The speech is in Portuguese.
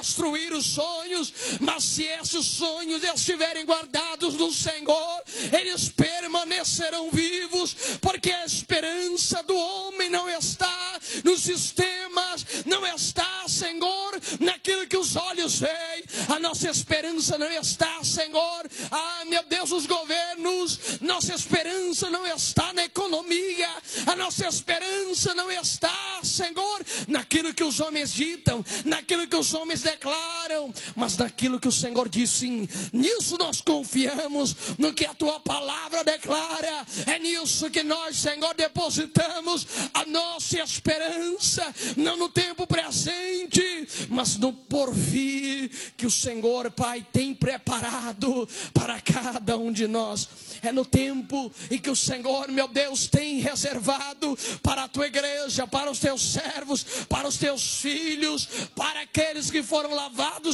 destruir os sonhos, mas se esses sonhos estiverem guardados no Senhor, eles permanecerão vivos, porque a esperança do homem não está nos sistemas, não está, Senhor, naquilo que os olhos veem. A nossa esperança não está, Senhor, meu Deus, nos governos. Nossa esperança não está na economia. A nossa esperança não está, Senhor, naquilo que os homens ditam, naquilo que os homens declaram, mas naquilo que o Senhor disse. Sim, nisso nós confiamos, no que a tua palavra declara. É nisso que nós, Senhor, depositamos a nossa esperança, não no tempo presente, mas no porvir que o Senhor, Pai, tem preparado para cada um de nós. É no tempo em que o Senhor, meu Deus, tem reservado para a tua igreja, para os teus servos, para os teus filhos, para aqueles que foram lavados